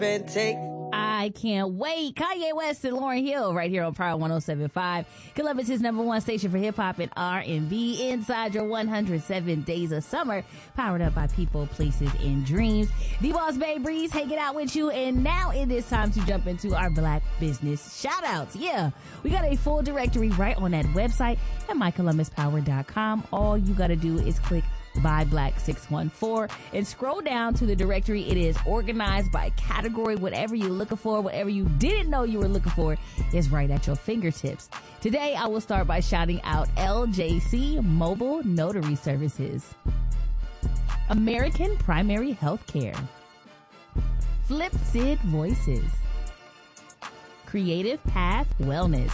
and take. I can't wait. Kanye West and Lauryn Hill right here on Power 107.5. Columbus' #1 station for hip-hop and R&B. Inside your 107 days of summer. Powered up by people, places, and dreams. The Boss Babe Breeze hanging out with you. And now it is time to jump into our Black business shout-outs. Yeah, we got a full directory right on that website at mycolumbuspower.com. All you got to do is click by Black 614 and scroll down to the directory. It is organized by category. Whatever you're looking for, whatever you didn't know you were looking for is right at your fingertips. Today I will start by shouting out LJC Mobile Notary Services, American Primary Healthcare, Flip Sid Voices, Creative Path Wellness,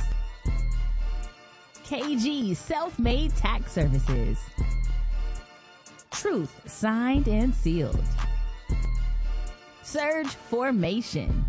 KG Self-Made Tax Services, Truth Signed and Sealed, Surge Formation,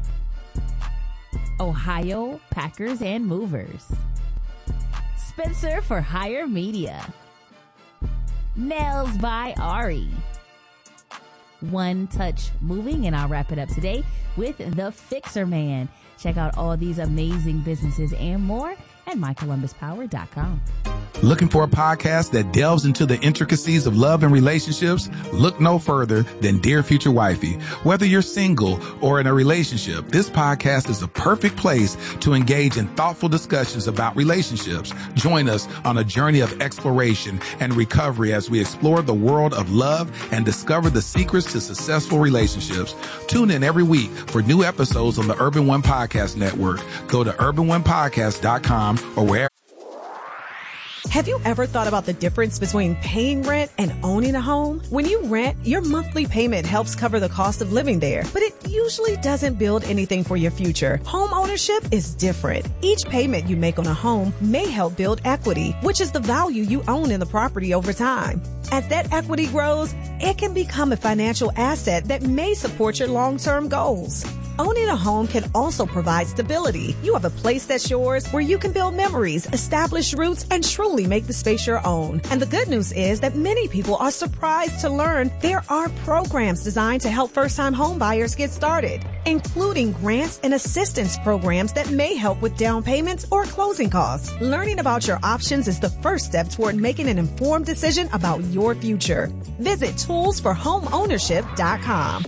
Ohio Packers and Movers, Spencer for Hire Media, Nails by Ari, One Touch Moving, and I'll wrap it up today with The Fixer Man. Check out all these amazing businesses and more at mycolumbuspower.com. Looking for a podcast that delves into the intricacies of love and relationships? Look no further than Dear Future Wifey. Whether you're single or in a relationship, this podcast is a perfect place to engage in thoughtful discussions about relationships. Join us on a journey of exploration and recovery as we explore the world of love and discover the secrets to successful relationships. Tune in every week for new episodes on the Urban One Podcast Network. Go to urbanonepodcast.com or wherever. Have you ever thought about the difference between paying rent and owning a home? When you rent, your monthly payment helps cover the cost of living there, but it usually doesn't build anything for your future. Home ownership is different. Each payment you make on a home may help build equity, which is the value you own in the property over time. As that equity grows, it can become a financial asset that may support your long-term goals. Owning a home can also provide stability. You have a place that's yours where you can build memories, establish roots, and truly make the space your own. And the good news is that many people are surprised to learn there are programs designed to help first-time home buyers get started, including grants and assistance programs that may help with down payments or closing costs. Learning about your options is the first step toward making an informed decision about your future. Visit toolsforhomeownership.com.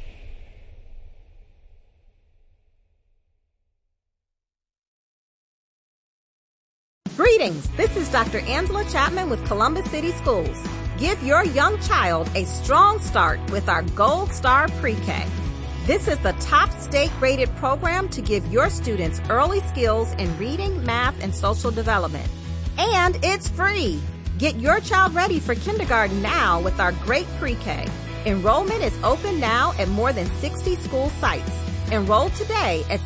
Greetings, this is Dr. Angela Chapman with Columbus City Schools. Give your young child a strong start with our Gold Star Pre-K. This is the top state-rated program to give your students early skills in reading, math, and social development. And it's free. Get your child ready for kindergarten now with our great Pre-K. Enrollment is open now at more than 60 school sites. Enroll today at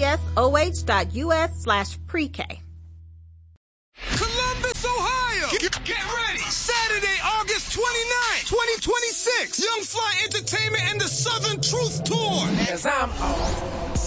ccsoh.us/pre-K. Columbus, Ohio! Get ready! Saturday, August 29th, 2026. Young Fly Entertainment and the Southern Truth Tour. 'Cause I'm on.